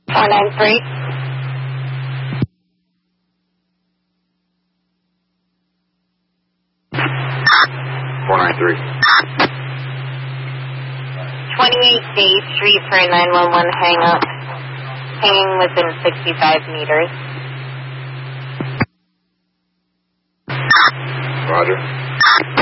493. 493. 28 Day Street for a 911 hang up. Hanging within 65 meters. Roger.